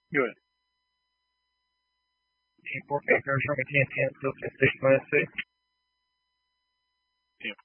Good. Por que que eu jogo tinha tempo do que vocês conhecem? Tempo.